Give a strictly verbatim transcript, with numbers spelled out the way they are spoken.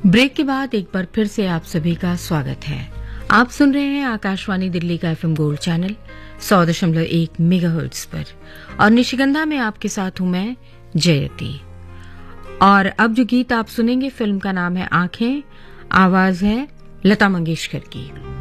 Break के बाद एक बार फिर से आप सभी का स्वागत है। आप सुन रहे हैं आकाशवाणी दिल्ली का एफएम गोल्ड चैनल सौ दशमलव एक मेगाहर्ट्ज पर और निशिगंधा में आपके साथ हूं मैं जयती। और अब जो गीत आप सुनेंगे फिल्म का नाम है आंखें, आवाज है लता मंगेशकर की।